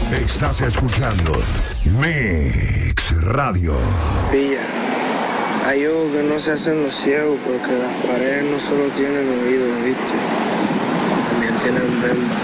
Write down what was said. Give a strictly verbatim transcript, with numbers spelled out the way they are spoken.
Estás escuchando Mix Radio. Pilla, hay ojos que no se hacen los ciegos porque las paredes no solo tienen oídos, ¿viste? También tienen bemba.